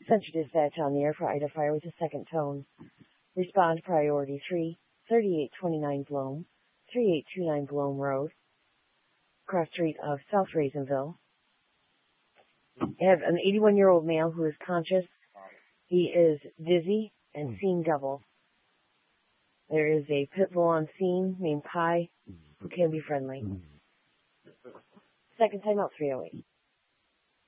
Central dispatch on the air for Ida Fire with a second tone. Respond priority 3, 3829 Bloom, 3829 Bloom Road, cross street of South Raisonville. I have an 81-year-old male who is conscious. He is dizzy and seeing double. There is a pit bull on scene named Pi who can be friendly. Second time out 308.